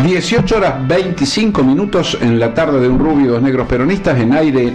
18:25 en la tarde de un rubio y dos negros peronistas en aire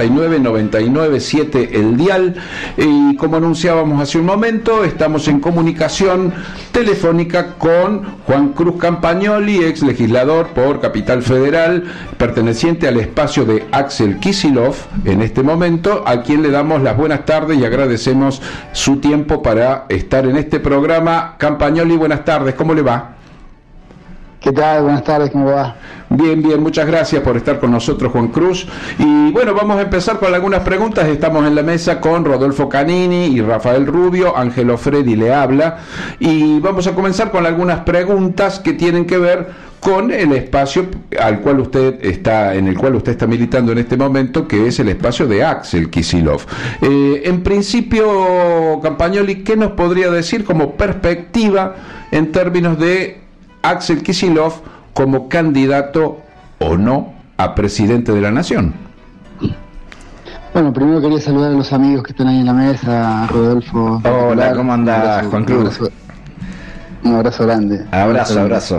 99.7 el dial, y como anunciábamos hace un momento, estamos en comunicación telefónica con Juan Cruz Campagnoli, ex legislador por Capital Federal, perteneciente al espacio de Axel Kicillof en este momento, a quien le damos las buenas tardes y agradecemos su tiempo para estar en este programa. Campagnoli, buenas tardes, ¿cómo le va? ¿Qué tal? Buenas tardes, ¿cómo va? Bien, muchas gracias por estar con nosotros, Juan Cruz. Y bueno, vamos a empezar con algunas preguntas. Estamos en la mesa con Rodolfo Canini y Rafael Rubio, Ángelo Freddi le habla, y vamos a comenzar con algunas preguntas que tienen que ver con el espacio en el cual usted está militando en este momento, que es el espacio de Axel Kicillof. En principio, Campagnoli, ¿qué nos podría decir como perspectiva en términos de Axel Kicillof como candidato o no a presidente de la Nación? Bueno, primero quería saludar a los amigos que están ahí en la mesa, Rodolfo. Hola, ¿cómo andás, Juan Cruz? Un abrazo grande. Abrazo.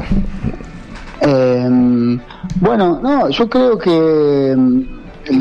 Bueno, no, yo creo que el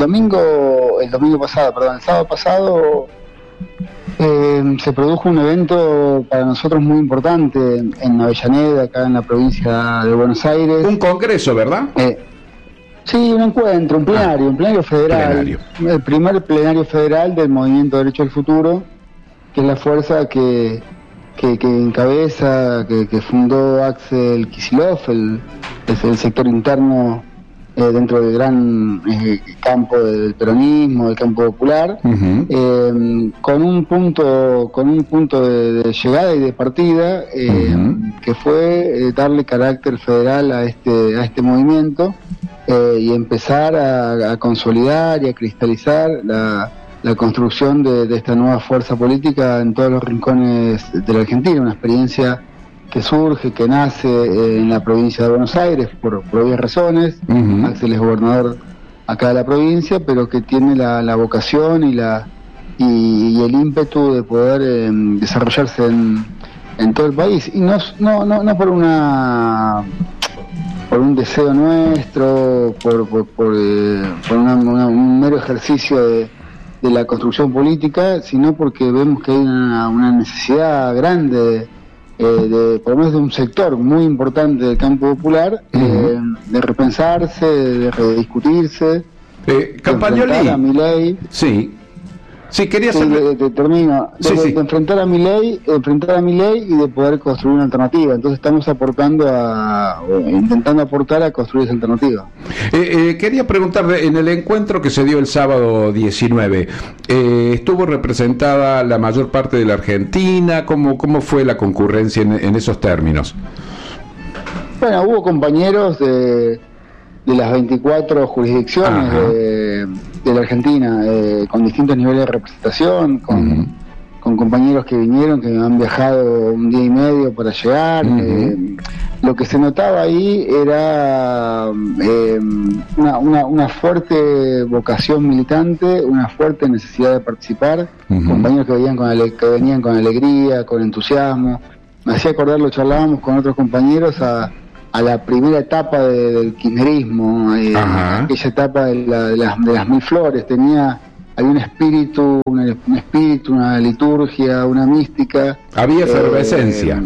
sábado pasado, se produjo un evento para nosotros muy importante en Avellaneda, acá en la provincia de Buenos Aires. Un congreso, ¿verdad? Sí, un encuentro, un plenario federal. El primer plenario federal del Movimiento Derecho al Futuro, que es la fuerza que encabeza, que fundó Axel Kicillof, es el sector interno dentro del gran campo del peronismo, del campo popular, con un punto de llegada y de partida, que fue darle carácter federal a este movimiento, y empezar a consolidar y a cristalizar la construcción de esta nueva fuerza política en todos los rincones de la Argentina, una experiencia que surge, que nace en la provincia de Buenos Aires por obvias razones. Axel es gobernador acá de la provincia, pero que tiene la vocación y el ímpetu de poder desarrollarse en todo el país, y no por un deseo nuestro, por un mero ejercicio de la construcción política, sino porque vemos que hay una necesidad grande por lo menos de un sector muy importante del campo popular, de repensarse, de rediscutirse, Campagnoli, a Milei. Sí, quería saber. Termino. De enfrentar a Milei y de poder construir una alternativa. Entonces estamos intentando aportar a construir esa alternativa. Quería preguntarle, en el encuentro que se dio el sábado 19, ¿estuvo representada la mayor parte de la Argentina? ¿Cómo fue la concurrencia en esos términos? Bueno, hubo compañeros de las 24 jurisdicciones de la Argentina, con distintos niveles de representación, con compañeros que vinieron, que han viajado un día y medio para llegar. Lo que se notaba ahí era una fuerte vocación militante, una fuerte necesidad de participar, compañeros que venían con alegría, con entusiasmo. Me hacía acordar, lo charlábamos con otros compañeros, a la primera etapa del kirchnerismo, aquella etapa de las mil flores. Había un espíritu, una liturgia, una mística. Había efervescencia.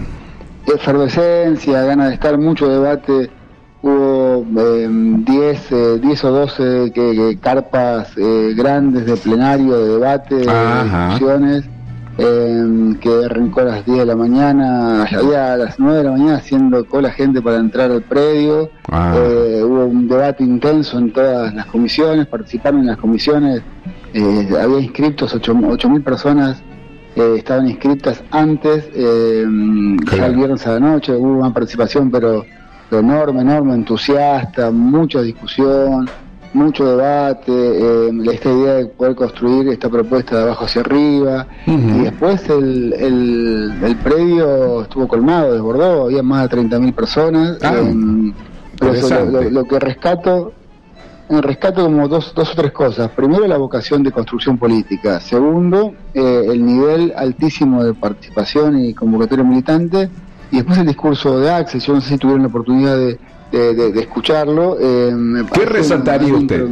Ganas de estar, mucho debate. Hubo 10 o 12 carpas grandes de plenario, de debate, de discusiones. Que arrancó a las 10 de la mañana, había a las 9 de la mañana haciendo cola gente para entrar al predio. Hubo un debate intenso en todas las comisiones, participaron en las comisiones, había inscriptos 8.000 personas, estaban inscritas antes, ya el viernes a la noche hubo una participación pero enorme, entusiasta, mucha discusión, mucho debate, esta idea de poder construir esta propuesta de abajo hacia arriba, y después el predio estuvo colmado, desbordó, había más de 30.000 personas. Pero eso, lo que rescato como dos o tres cosas. Primero, la vocación de construcción política. Segundo, el nivel altísimo de participación y convocatoria militante. Y después el discurso de Axel, yo no sé si tuvieron la oportunidad de escucharlo. ¿Qué resaltaría usted?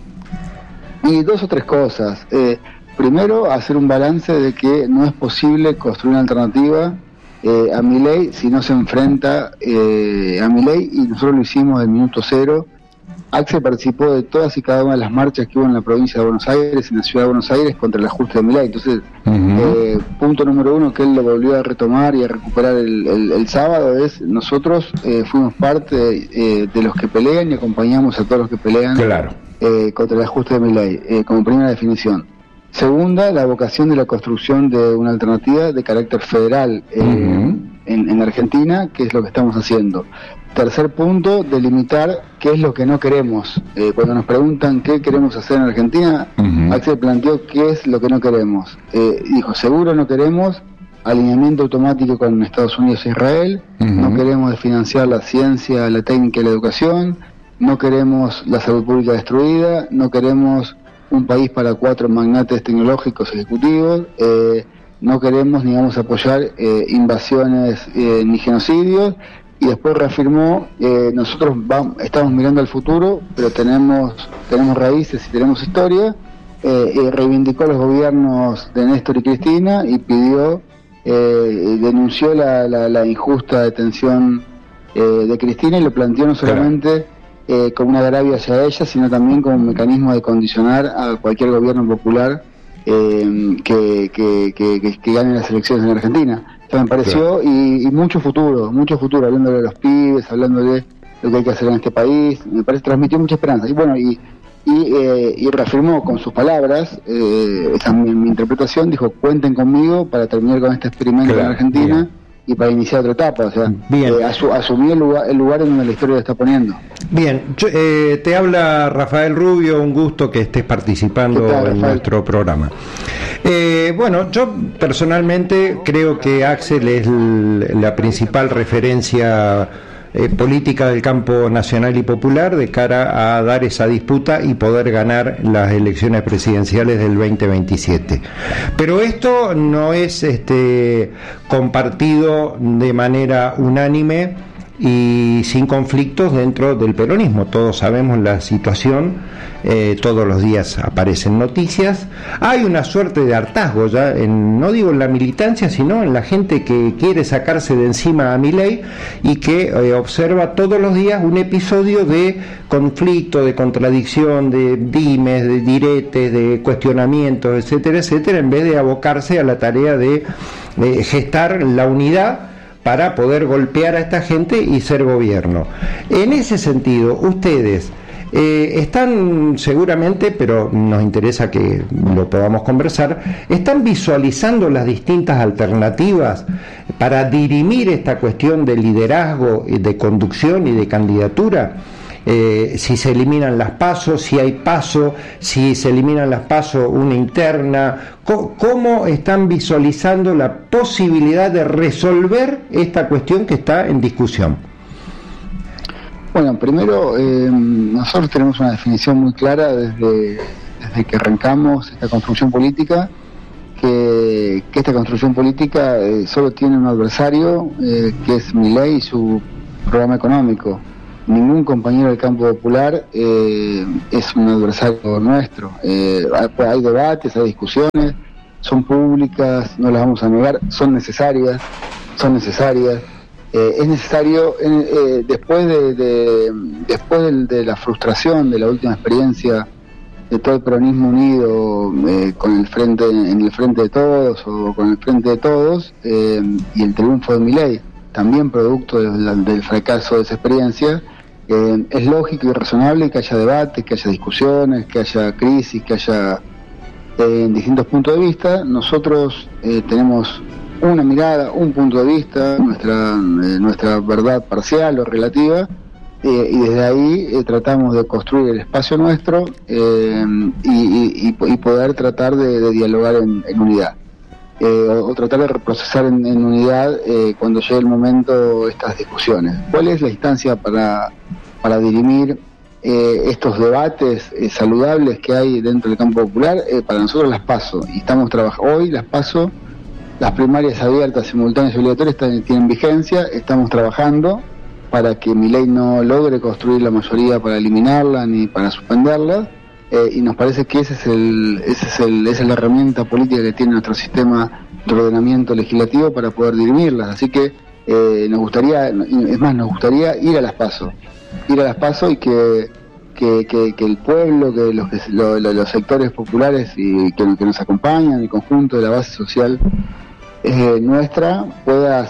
Y 2 o 3 cosas. Primero, hacer un balance de que no es posible construir una alternativa a Milei si no se enfrenta a Milei, y nosotros lo hicimos del minuto 0. Axel participó de todas y cada una de las marchas que hubo en la provincia de Buenos Aires, en la ciudad de Buenos Aires, contra el ajuste de Milei. Entonces, punto número 1 que él lo volvió a retomar y a recuperar el sábado es: nosotros fuimos parte de los que pelean y acompañamos a todos los que pelean contra el ajuste de Milei, como primera definición. Segunda, la vocación de la construcción de una alternativa de carácter federal en Argentina, que es lo que estamos haciendo. Tercer punto, delimitar qué es lo que no queremos. Cuando nos preguntan qué queremos hacer en Argentina, Axel planteó qué es lo que no queremos. Dijo: seguro no queremos alineamiento automático con Estados Unidos e Israel, no queremos desfinanciar la ciencia, la técnica y la educación, no queremos la salud pública destruida, no queremos un país para 4 magnates tecnológicos ejecutivos, no queremos ni vamos a apoyar invasiones ni genocidios. Y después reafirmó: nosotros estamos mirando al futuro, pero tenemos raíces y tenemos historia. Y reivindicó a los gobiernos de Néstor y Cristina y pidió, denunció la injusta detención de Cristina, y lo planteó no solamente como un agravio hacia ella, sino también como un mecanismo de condicionar a cualquier gobierno popular que gane las elecciones en Argentina. O sea, me pareció, y mucho futuro, hablándole a los pibes, hablándole de lo que hay que hacer en este país. Me parece transmitió mucha esperanza. Y bueno, y reafirmó con sus palabras, esa mi interpretación, dijo: cuenten conmigo para terminar con este experimento en Argentina. Y para iniciar otra etapa, o sea, asumió el lugar en donde la historia lo está poniendo. Bien, te habla Rafael Rubio, un gusto que estés participando en nuestro programa. Bueno, yo personalmente creo que Axel es la principal referencia política del campo nacional y popular de cara a dar esa disputa y poder ganar las elecciones presidenciales del 2027. Pero esto no es compartido de manera unánime y sin conflictos dentro del peronismo. Todos sabemos la situación, todos los días aparecen noticias. Hay una suerte de hartazgo ya, no digo en la militancia, sino en la gente que quiere sacarse de encima a Milei y que observa todos los días un episodio de conflicto, de contradicción, de dimes, de diretes, de cuestionamientos, etcétera, etcétera, en vez de abocarse a la tarea de gestar la unidad para poder golpear a esta gente y ser gobierno. En ese sentido, ustedes están seguramente, pero nos interesa que lo podamos conversar, están visualizando las distintas alternativas para dirimir esta cuestión de liderazgo, de conducción y de candidatura. Si se eliminan las PASO, si hay PASO, si se eliminan las PASO, una interna, ¿cómo están visualizando la posibilidad de resolver esta cuestión que está en discusión? Bueno, primero, nosotros tenemos una definición muy clara desde que arrancamos esta construcción política, que esta construcción política solo tiene un adversario, que es Milei y su programa económico. Ningún compañero del campo popular es un adversario nuestro. Hay debates, hay discusiones, son públicas, no las vamos a negar, son necesarias. Es necesario, después de la frustración de la última experiencia de todo el peronismo unido en el frente de todos o con el frente de todos, y el triunfo de Milei, también producto del fracaso de esa experiencia, es lógico y razonable que haya debates, que haya discusiones, que haya crisis, que haya distintos puntos de vista. Nosotros tenemos una mirada, un punto de vista, nuestra verdad parcial o relativa, y desde ahí tratamos de construir el espacio nuestro y poder tratar de dialogar en unidad. O tratar de reprocesar en unidad cuando llegue el momento estas discusiones. ¿Cuál es la instancia para dirimir estos debates saludables que hay dentro del campo popular? Para nosotros las PASO, y estamos trabajando hoy las PASO las primarias abiertas, simultáneas y obligatorias tienen vigencia. Estamos trabajando para que Milei no logre construir la mayoría para eliminarla ni para suspenderla, y nos parece que esa es la herramienta política que tiene nuestro sistema de ordenamiento legislativo para poder dirimirlas. Así que nos gustaría ir a las PASO y que el pueblo, que los sectores populares y que nos acompañan, el conjunto de la base social nuestra, pueda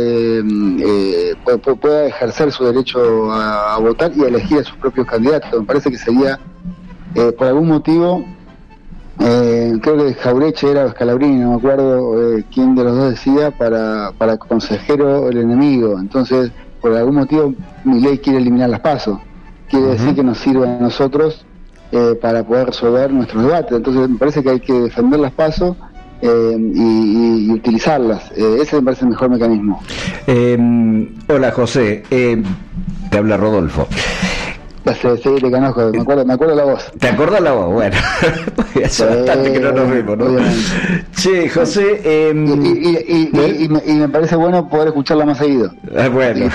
pueda ejercer su derecho a votar y a elegir a sus propios candidatos. Me parece que sería, por algún motivo, creo que Jaureche era o Scalabrini, no me acuerdo quién de los dos decía, para consejero el enemigo. Entonces, por algún motivo, Milei quiere eliminar las PASO. Quiere decir que nos sirve a nosotros para poder resolver nuestros debates. Entonces, me parece que hay que defender las PASO y utilizarlas. Ese me parece el mejor mecanismo. Hola, José. Te habla Rodolfo. Sí, te conozco, me acuerdo la voz. ¿Te acordás la voz? Bueno, hace bastante que no nos vemos, ¿no? Che, José... y me parece bueno poder escucharla más seguido. Bueno.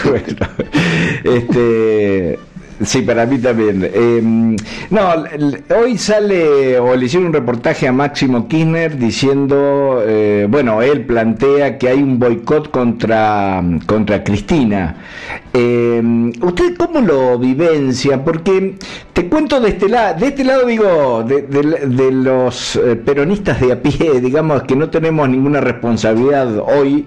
Sí, para mí también. Hoy sale, o le hicieron un reportaje a Máximo Kirchner diciendo, él plantea que hay un boicot contra Cristina. ¿Usted cómo lo vivencia? Porque te cuento de este lado digo, de los peronistas de a pie, digamos que no tenemos ninguna responsabilidad hoy,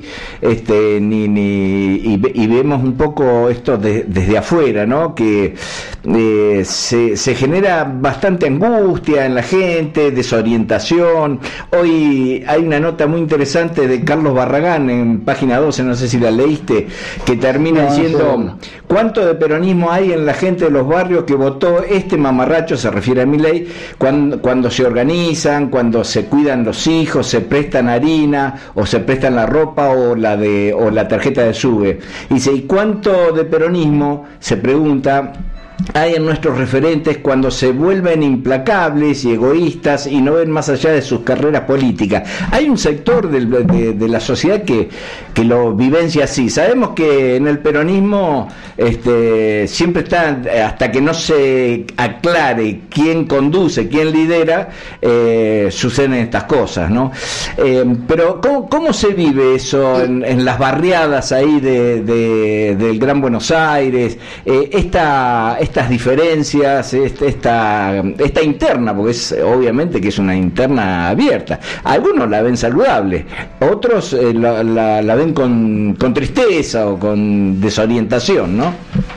y vemos un poco esto desde afuera, ¿no? Que se genera bastante angustia en la gente, desorientación. Hoy hay una nota muy interesante de Carlos Barragán en página 12, no sé si la leíste, que termina diciendo cuánto de peronismo hay en la gente de los barrios que votó este mamarracho, se refiere a Milei, cuando se organizan, cuando se cuidan los hijos, se prestan harina o se prestan la ropa o la tarjeta de SUBE. Y dice, ¿y cuánto de peronismo, se pregunta, hay en nuestros referentes cuando se vuelven implacables y egoístas y no ven más allá de sus carreras políticas? Hay un sector de la sociedad que lo vivencia así. Sabemos que en el peronismo siempre está, hasta que no se aclare quién conduce, quién lidera, suceden estas cosas, ¿no? Pero ¿cómo se vive eso en las barriadas ahí del Gran Buenos Aires? Estas diferencias, esta interna, porque obviamente que es una interna abierta. Algunos la ven saludable, otros la ven con tristeza o con desorientación, ¿no?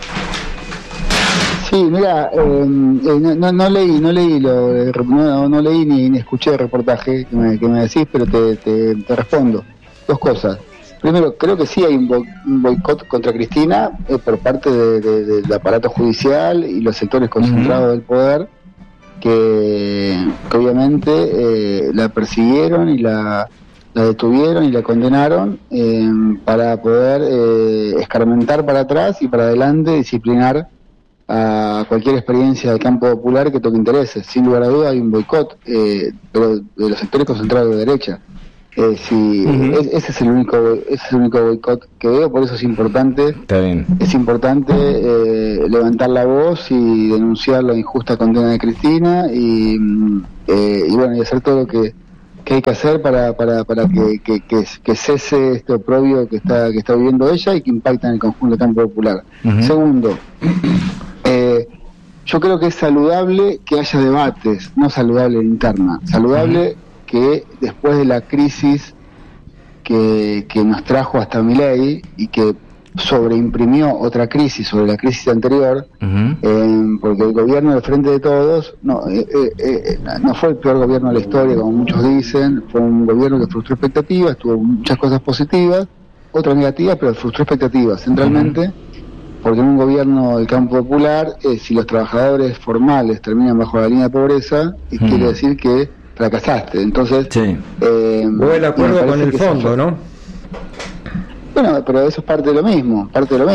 Sí, mira, no leí ni escuché el reportaje que me decís, pero te respondo. Dos cosas. Primero, creo que sí hay un boicot contra Cristina por parte del aparato judicial y los sectores concentrados del poder, que obviamente la persiguieron y la detuvieron y la condenaron para poder escarmentar para atrás y para adelante, disciplinar a cualquier experiencia del campo popular que toque intereses. Sin lugar a duda hay un boicot, pero de los sectores concentrados de derecha. Ese es el único boicot que veo, por eso es importante. Está bien. Es importante levantar la voz y denunciar la injusta condena de Cristina y hacer todo lo que hay que hacer para que cese este oprobio que está viviendo ella y que impacta en el conjunto del campo popular. Segundo, yo creo que es saludable que haya debates, no saludable interna, saludable que después de la crisis que nos trajo hasta Milei y que sobreimprimió otra crisis sobre la crisis anterior, porque el gobierno del Frente de Todos no fue el peor gobierno de la historia, como muchos dicen. Fue un gobierno que frustró expectativas, tuvo muchas cosas positivas, otras negativas, pero frustró expectativas centralmente, porque en un gobierno del campo popular, si los trabajadores formales terminan bajo la línea de pobreza, quiere decir que fracasaste. Entonces, o el acuerdo con el fondo, ¿no? Bueno, pero eso es parte de lo mismo,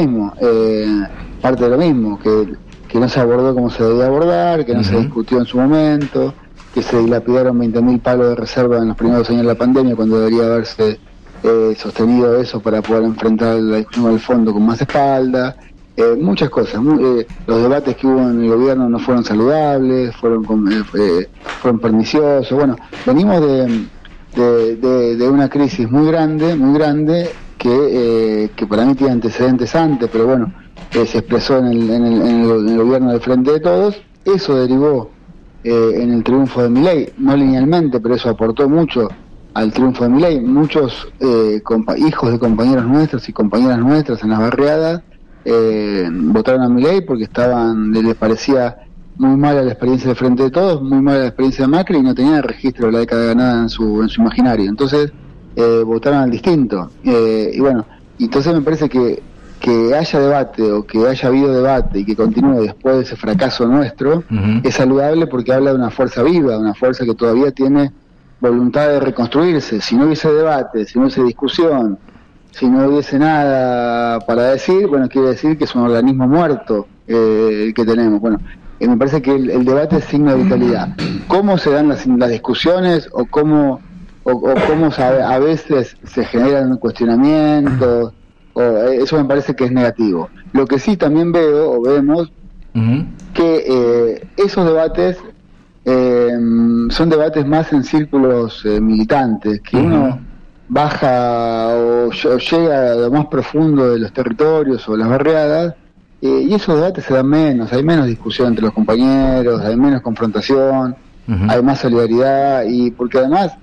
que no se abordó como se debía abordar, que no se discutió en su momento, que se dilapidaron 20.000 palos de reserva en los primeros años de la pandemia cuando debería haberse sostenido eso para poder enfrentar la discusión al fondo con más espalda. Muchas cosas. Los debates que hubo en el gobierno no fueron saludables, fueron perniciosos. Bueno, venimos de una crisis muy grande que para mí tiene antecedentes antes, pero bueno, se expresó en el gobierno del Frente de Todos. Eso derivó en el triunfo de Milei, no linealmente, pero eso aportó mucho al triunfo de Milei. Muchos hijos de compañeros nuestros y compañeras nuestras en las barriadas votaron a Milei porque les parecía muy mala la experiencia del Frente de Todos, muy mala la experiencia de Macri, y no tenían el registro de la década ganada en su imaginario. Entonces votaron al distinto. Y bueno, entonces me parece que haya debate o que haya habido debate y que continúe después de ese fracaso nuestro, es saludable porque habla de una fuerza viva, una fuerza que todavía tiene voluntad de reconstruirse. Si no hubiese debate, si no hubiese discusión, si no hubiese nada para decir, bueno, quiere decir que es un organismo muerto el que tenemos. Bueno, me parece que el debate es signo de vitalidad. ¿Cómo se dan las discusiones o cómo a veces se generan cuestionamientos? Eso me parece que es negativo. Lo que sí también vemos que esos debates son debates más en círculos militantes, que uno baja o llega a lo más profundo de los territorios o las barriadas, y esos debates se dan menos, hay menos discusión entre los compañeros, hay menos confrontación, hay más solidaridad, y porque además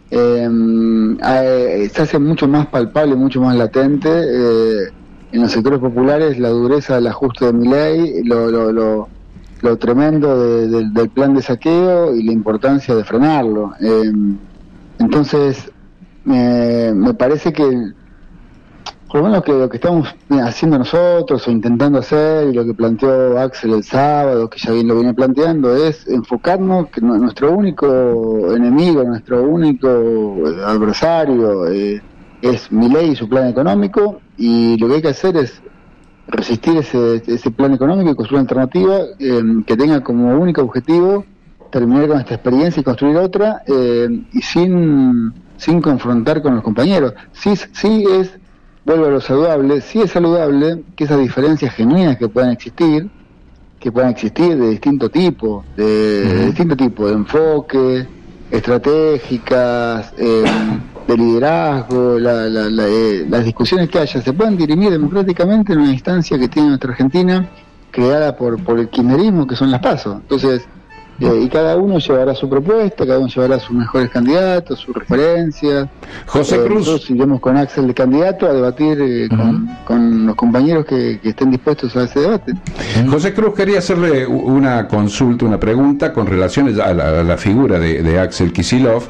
se hace mucho más palpable, mucho más latente en los sectores populares la dureza del ajuste de Milei, lo tremendo del plan de saqueo y la importancia de frenarlo. Entonces me parece que por lo menos que lo que estamos haciendo nosotros o intentando hacer, y lo que planteó Axel el sábado, que ya bien lo viene planteando, es enfocarnos que nuestro único enemigo, nuestro único adversario es Milei y su plan económico, y lo que hay que hacer es resistir ese plan económico y construir una alternativa que tenga como único objetivo terminar con esta experiencia y construir otra, y sin confrontar con los compañeros. Vuelvo a lo saludable, sí es saludable que esas diferencias genuinas que puedan existir de distinto tipo, de enfoque, estratégicas, de liderazgo, las discusiones que haya, se puedan dirimir democráticamente en una instancia que tiene nuestra Argentina, creada por el kirchnerismo, que son las PASO. Entonces, y cada uno llevará su propuesta, cada uno llevará sus mejores candidatos, sus referencias. José Cruz. Nosotros iremos con Axel de candidato a debatir con los compañeros que estén dispuestos a ese debate. José Cruz, quería hacerle una consulta, una pregunta con relación a la figura de Axel Kicillof,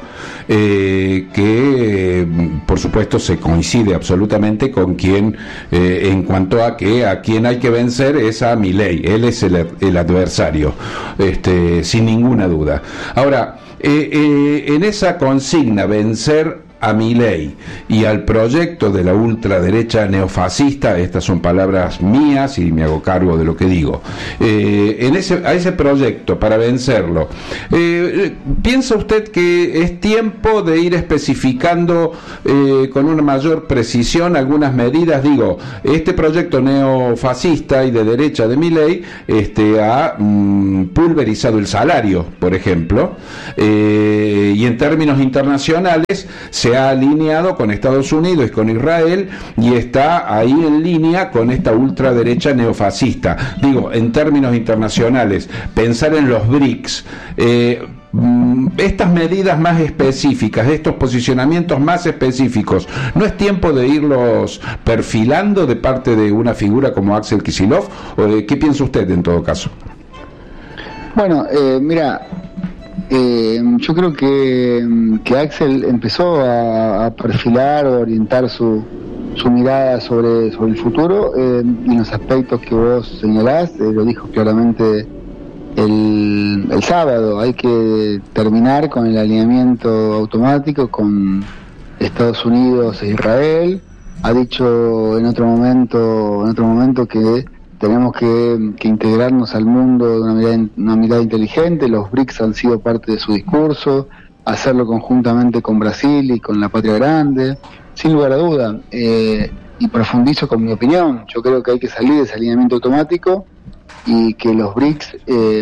que por supuesto se coincide absolutamente con quien, en cuanto a quien hay que vencer es a Milei. Él es el adversario, sin ninguna duda. Ahora, en esa consigna, vencer a Milei y al proyecto de la ultraderecha neofascista, estas son palabras mías y me hago cargo de lo que digo, a ese proyecto, para vencerlo, ¿piensa usted que es tiempo de ir especificando con una mayor precisión algunas medidas? Digo, este proyecto neofascista y de derecha de Milei ha pulverizado el salario, por ejemplo, y en términos internacionales se ha alineado con Estados Unidos y con Israel, y está ahí en línea con esta ultraderecha neofascista. Digo, en términos internacionales, pensar en los BRICS, estas medidas más específicas, estos posicionamientos más específicos, ¿no es tiempo de irlos perfilando de parte de una figura como Axel Kicillof? ¿Qué piensa usted en todo caso? Bueno, mira, yo creo que Axel empezó a perfilar o orientar su mirada sobre el futuro, y los aspectos que vos señalás, lo dijo claramente el sábado. Hay que terminar con el alineamiento automático con Estados Unidos e Israel. Ha dicho en otro momento que tenemos que integrarnos al mundo de una mirada inteligente. Los BRICS han sido parte de su discurso, hacerlo conjuntamente con Brasil y con la Patria Grande. sin lugar a duda, y profundizo con mi opinión, yo creo que hay que salir de ese alineamiento automático y que los BRICS,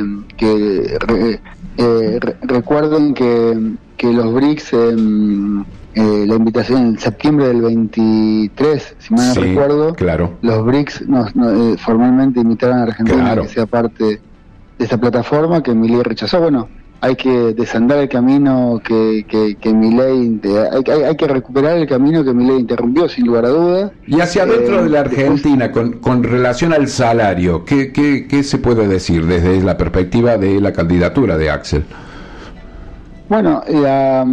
recuerden que los BRICS, la invitación en septiembre del 23, si mal no recuerdo, claro. Los BRICS formalmente invitaron a Argentina a que sea parte de esta plataforma que Milei rechazó. Bueno, hay que desandar el camino que Milei, hay que recuperar el camino que Milei interrumpió, sin lugar a dudas. Y hacia adentro de la Argentina, con relación al salario, ¿qué se puede decir desde la perspectiva de la candidatura de Axel? Bueno, la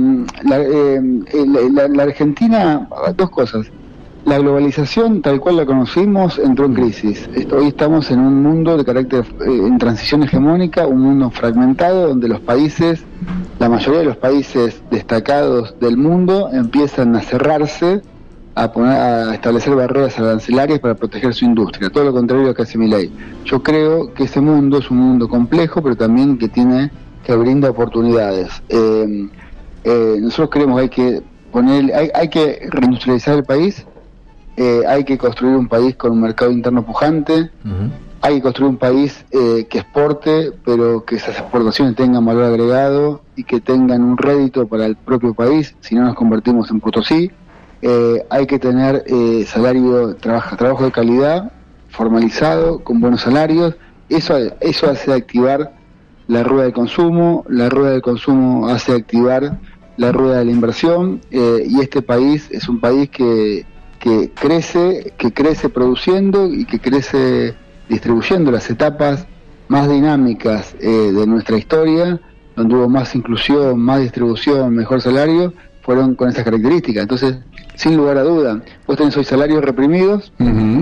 Argentina, dos cosas. La globalización, tal cual la conocimos, entró en crisis. Hoy estamos en un mundo de carácter en transición hegemónica, un mundo fragmentado donde los países, la mayoría de los países destacados del mundo, empiezan a cerrarse, a establecer barreras arancelarias para proteger su industria. Todo lo contrario a lo que hace Milei. Yo creo que ese mundo es un mundo complejo, pero también que brinda oportunidades. Nosotros creemos que hay que reindustrializar el país. Hay que construir un país con un mercado interno pujante. Hay que construir un país que exporte, pero que esas exportaciones tengan valor agregado y que tengan un rédito para el propio país, si no nos convertimos en Potosí. Hay que tener trabajo de calidad, formalizado, con buenos salarios. Eso hace activar la rueda del consumo hace activar la rueda de la inversión, y este país es un país que crece produciendo y que crece distribuyendo. Las etapas más dinámicas de nuestra historia, donde hubo más inclusión, más distribución, mejor salario, fueron con esas características. Entonces, sin lugar a duda, vos tenés hoy salarios reprimidos,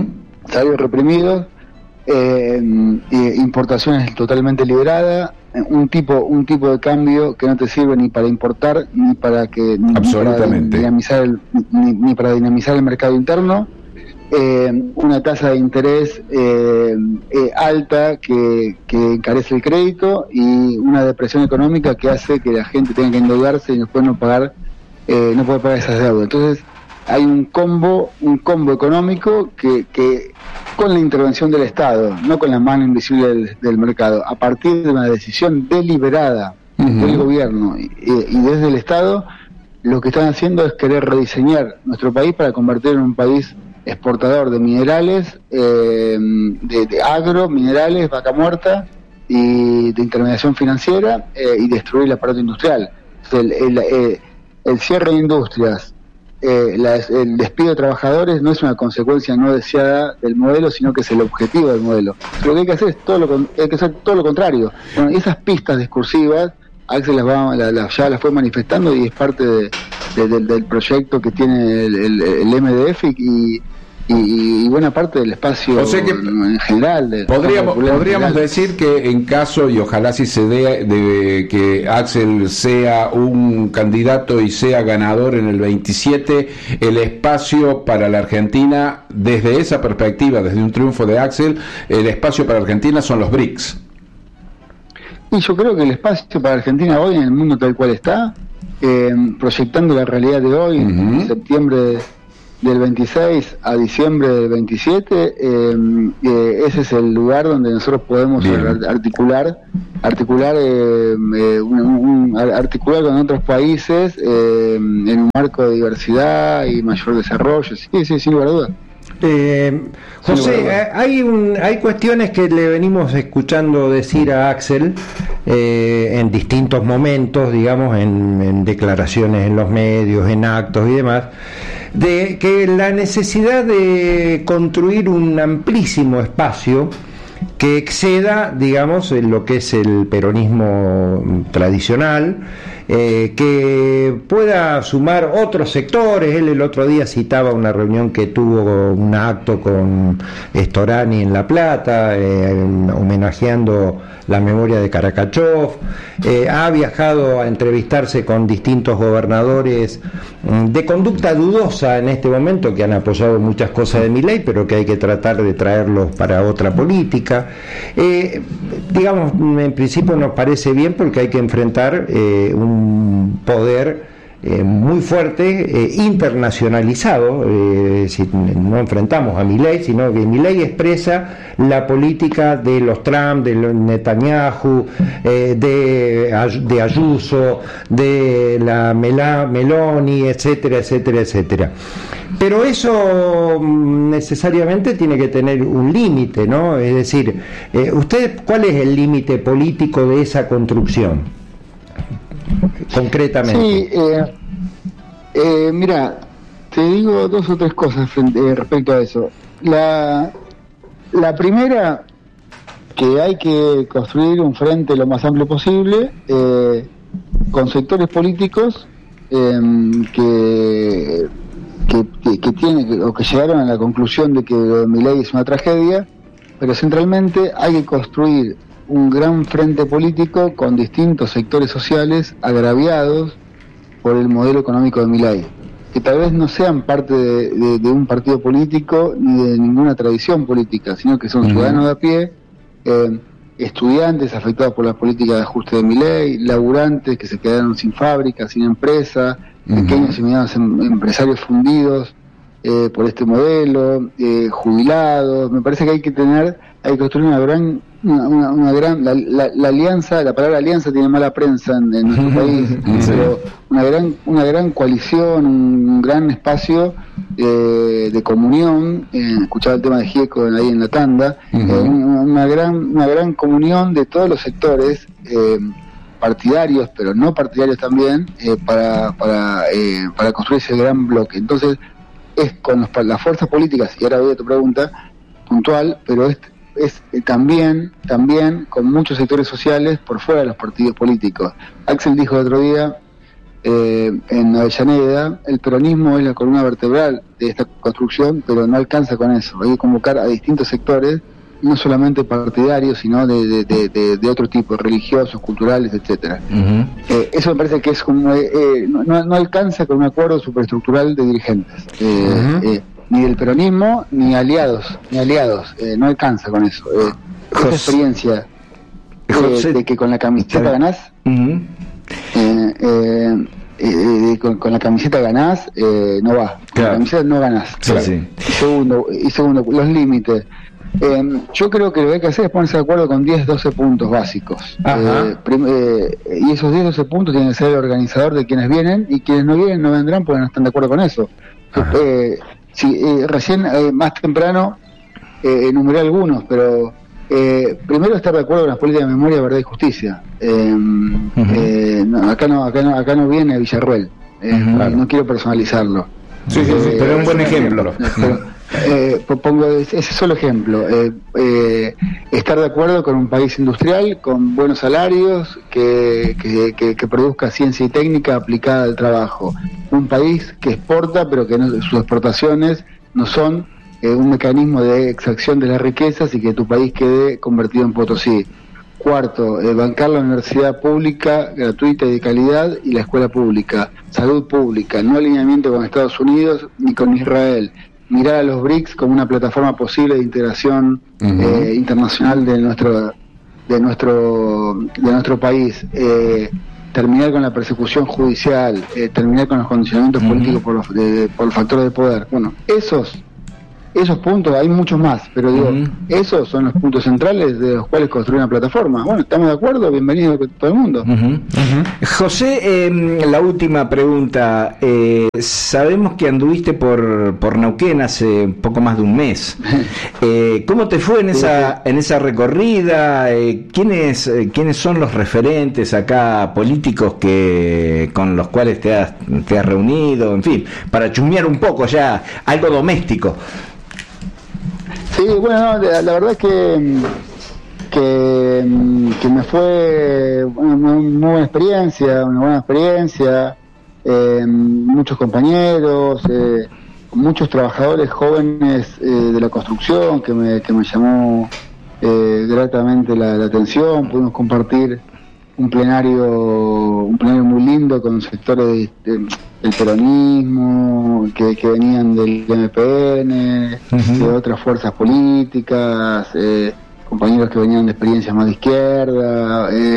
importaciones totalmente liberadas, un tipo de cambio que no te sirve ni para importar ni para dinamizar el mercado interno, una tasa de interés alta que encarece el crédito, y una depresión económica que hace que la gente tenga que endeudarse y después no puede pagar esas deudas. Entonces hay un combo económico que con la intervención del Estado, no con la mano invisible del mercado, a partir de una decisión deliberada del gobierno y desde el Estado, lo que están haciendo es querer rediseñar nuestro país para convertirlo en un país exportador de minerales, de agro, minerales, vaca muerta y de intermediación financiera, y destruir el aparato industrial. El cierre de industrias, el despido de trabajadores no es una consecuencia no deseada del modelo, sino que es el objetivo del modelo. Lo que hay que hacer es todo lo contrario. Bueno, esas pistas discursivas, Axel ya las fue manifestando, y es parte del proyecto que tiene el MDF y buena parte del espacio, o sea que en general. Podríamos decir que en caso, y ojalá si se dé, de que Axel sea un candidato y sea ganador en el 27, el espacio para la Argentina, desde esa perspectiva, desde un triunfo de Axel, el espacio para Argentina son los BRICS. Y yo creo que el espacio para Argentina hoy, en el mundo tal cual está, proyectando la realidad de hoy, en septiembre del 26 a diciembre del 27, ese es el lugar donde nosotros podemos articular con otros países en un marco de diversidad y mayor desarrollo. Sí, sin lugar a dudas. José, hay cuestiones que le venimos escuchando decir a Axel en distintos momentos, digamos, en declaraciones en los medios, en actos y demás, de que la necesidad de construir un amplísimo espacio que exceda, digamos, en lo que es el peronismo tradicional, que pueda sumar otros sectores. Él el otro día citaba una reunión que tuvo, un acto con Storani en La Plata, homenajeando la memoria de Karakachov. Ha viajado a entrevistarse con distintos gobernadores de conducta dudosa en este momento, que han apoyado muchas cosas de Milei, pero que hay que tratar de traerlos para otra política. Digamos, en principio nos parece bien, porque hay que enfrentar un poder muy fuerte, internacionalizado, si no enfrentamos a Milei, sino que Milei expresa la política de los Trump, de los Netanyahu, de Ayuso, de la Meloni, etcétera, etcétera, etcétera. Pero eso necesariamente tiene que tener un límite, ¿no? Es decir, ¿usted cuál es el límite político de esa construcción? Concretamente. Sí, mira, te digo 2 o 3 cosas respecto a eso. La primera, que hay que construir un frente lo más amplio posible, con sectores políticos que tienen o que llegaron a la conclusión de que Milei es una tragedia, pero centralmente hay que construir un gran frente político con distintos sectores sociales agraviados por el modelo económico de Milei, que tal vez no sean parte de un partido político ni de ninguna tradición política, sino que son ciudadanos de a pie, estudiantes afectados por la política de ajuste de Milei, laburantes que se quedaron sin fábrica, sin empresa, pequeños y medianos empresarios fundidos por este modelo, jubilados. Me parece que hay que construir una gran la alianza. La palabra alianza tiene mala prensa en nuestro país, pero una gran coalición, un gran espacio de comunión. Escuchaba el tema de Gieco ahí en la tanda, una gran comunión de todos los sectores partidarios, pero no partidarios también, para construir ese gran bloque. Entonces es con las fuerzas políticas, y ahora voy a tu pregunta puntual, pero es también con muchos sectores sociales por fuera de los partidos políticos. Axel dijo el otro día en Avellaneda, el peronismo es la columna vertebral de esta construcción, pero no alcanza con eso. Hay que convocar a distintos sectores, no solamente partidarios, sino de otro tipo, religiosos, culturales, etcétera. Eso me parece que es como no alcanza con un acuerdo superestructural de dirigentes. Ni del peronismo, ni aliados, no alcanza con eso. Esa experiencia de que con la camiseta ganás, con la camiseta ganás, no va. Con la camiseta no ganás. Claro. Sí. Segundo, los límites. Yo creo que lo que hay que hacer es ponerse de acuerdo con 10-12 puntos básicos. Y esos 10-12 puntos tienen que ser el organizador de quienes vienen, y quienes no vienen no vendrán porque no están de acuerdo con eso. Recién más temprano enumeré algunos, pero primero estar de acuerdo con las políticas de memoria, verdad y justicia. Acá no viene Villarruel, no quiero personalizarlo. Sí, pero es un buen ejemplo. Pongo ese solo ejemplo. Estar de acuerdo con un país industrial con buenos salarios, que produzca ciencia y técnica aplicada al trabajo. Un país que exporta, pero que sus exportaciones no son un mecanismo de extracción de las riquezas y que tu país quede convertido en Potosí. Cuarto, bancar la universidad pública, gratuita y de calidad, y la escuela pública. Salud pública, no alineamiento con Estados Unidos ni con Israel. Mirar a los BRICS como una plataforma posible de integración internacional de nuestro país. Terminar con la persecución judicial, terminar con los condicionamientos políticos por los factores de poder. Bueno, esos puntos, hay muchos más, pero digo, esos son los puntos centrales de los cuales construir una plataforma. Bueno, ¿estamos de acuerdo? Bienvenido todo el mundo. José, la última pregunta. Sabemos que anduviste por Neuquén hace poco más de un mes. ¿Cómo te fue en esa recorrida? ¿Quiénes son los referentes acá políticos con los cuales te has reunido? En fin, para chusmear un poco ya, algo doméstico. Sí, bueno, la verdad es que me fue una buena experiencia, muchos compañeros, muchos trabajadores jóvenes de la construcción que me llamó gratamente la atención. Pudimos compartir un plenario muy lindo con sectores del peronismo que venían del MPN, de otras fuerzas políticas, compañeros que venían de experiencias más de izquierda.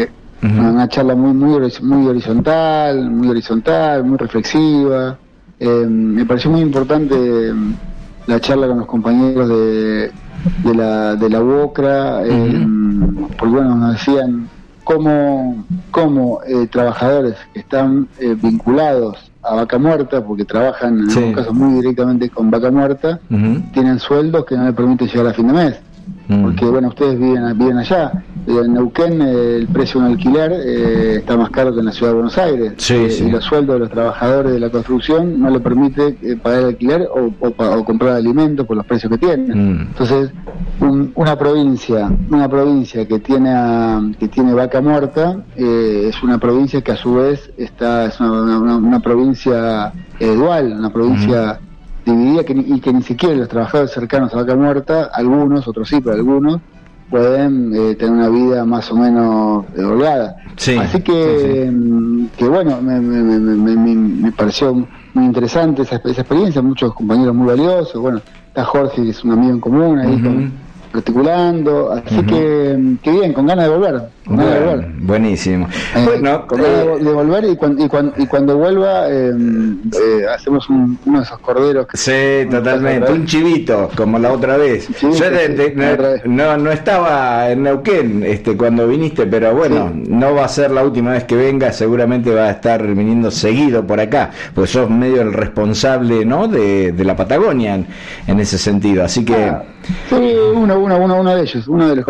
Una charla muy horizontal, muy reflexiva. Me pareció muy importante la charla con los compañeros de la UOCRA, porque bueno, nos decían cómo trabajadores que están vinculados a Vaca Muerta, porque trabajan en algunos casos muy directamente con Vaca Muerta, tienen sueldos que no les permiten llegar a fin de mes. Porque bueno, ustedes viven allá. En Neuquén el precio de un alquiler está más caro que en la ciudad de Buenos Aires. Y los sueldos de los trabajadores de la construcción no le permite pagar el alquiler o comprar alimentos por los precios que tienen. Entonces, una provincia que tiene Vaca Muerta es una provincia que a su vez es una provincia dual, una provincia dividida, y que ni siquiera los trabajadores cercanos a Vaca Muerta, algunos, otros sí, pero algunos pueden tener una vida más o menos holgada. Así que bueno, me pareció muy interesante esa experiencia, muchos compañeros muy valiosos. Bueno, está Jorge, que es un amigo en común ahí articulando, así que bien, con ganas de volver. Buenísimo. Bueno, con ganas de volver, y cuando vuelva hacemos uno de esos corderos. Sí, totalmente, un chivito, como la otra vez. Yo no estaba en Neuquén cuando viniste, pero bueno, no va a ser la última vez que venga, seguramente va a estar viniendo seguido por acá, pues sos medio el responsable, ¿no?, de la Patagonia en ese sentido, así que... Sí, uno de ellos,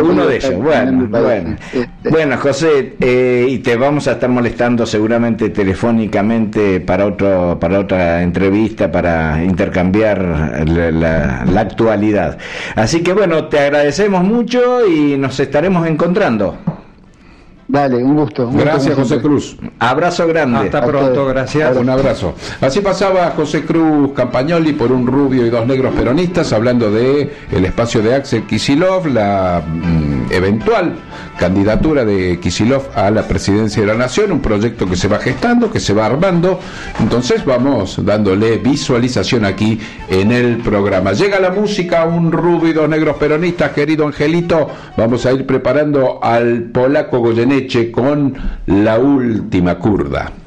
bueno, José, y te vamos a estar molestando seguramente telefónicamente para otra entrevista, para intercambiar la actualidad. Así que bueno, te agradecemos mucho y nos estaremos encontrando. Dale, un gusto. Gracias, José Cruz. Abrazo grande. Hasta pronto, gracias. Un abrazo. Así pasaba José Cruz Campagnoli por un rubio y dos negros peronistas, hablando de el espacio de Axel Kicillof, la eventual candidatura de Kicillof a la presidencia de la Nación, un proyecto que se va gestando, que se va armando. Entonces vamos dándole visualización aquí en el programa. Llega la música, un rubio y dos negros peronistas, querido Angelito. Vamos a ir preparando al polaco Goyeneche con La Última Curda.